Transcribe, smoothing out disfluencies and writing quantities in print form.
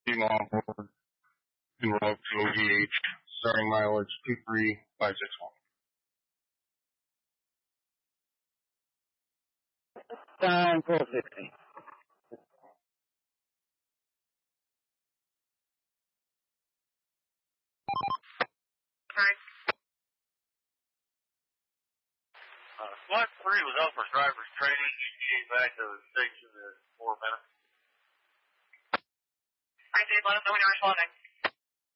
Team on board. Enrolled to OVH. Starting mileage 23561. Time 460. Flight 3 was out for driver's training. You came back to the station in 4 minutes. I did let them know when you were responding.